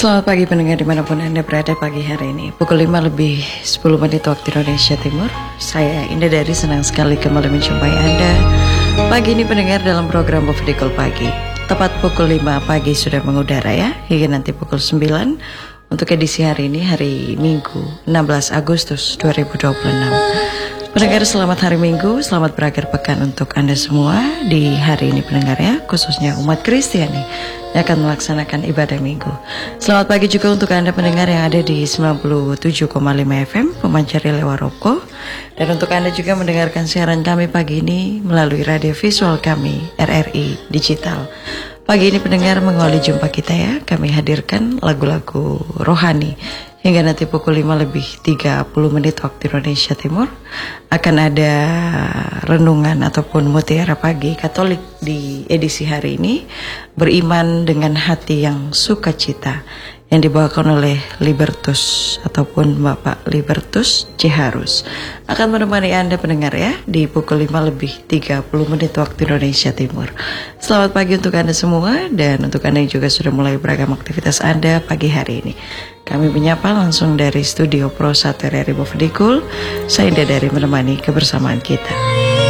Selamat pagi pendengar dimanapun Anda berada pagi hari ini. Pukul 5 lebih 10 menit waktu Indonesia Timur. Saya Indah Dari senang sekali kembali menjumpai Anda pagi ini pendengar dalam program Bofdikul Pagi. Tepat pukul 5 pagi sudah mengudara ya, hingga nanti pukul 9 untuk edisi hari ini, hari Minggu 16 Agustus 2026. Pendengar selamat hari Minggu, selamat berakhir pekan untuk Anda semua di hari ini pendengar ya, khususnya umat Kristiani yang akan melaksanakan ibadah minggu. Selamat pagi juga untuk Anda pendengar yang ada di 97,5 FM Pemancar Lewaroko. Dan untuk Anda juga mendengarkan siaran kami pagi ini melalui radio visual kami RRI Digital. Pagi ini pendengar mengawali jumpa kita ya, kami hadirkan lagu-lagu rohani. Hingga nanti pukul 5 lebih 30 menit waktu Indonesia Timur akan ada renungan ataupun mutiara pagi Katolik di edisi hari ini, beriman dengan hati yang sukacita, yang dibawakan oleh Libertus ataupun Bapak Libertus Ciharus. Akan menemani Anda pendengar ya di pukul 5 lebih 30 menit waktu Indonesia Timur. Selamat pagi untuk Anda semua, dan untuk Anda yang juga sudah mulai beragam aktivitas Anda pagi hari ini. Kami menyapa langsung dari studio Pro 1 RRI Bofdikul. Saya Indah Dari menemani kebersamaan kita.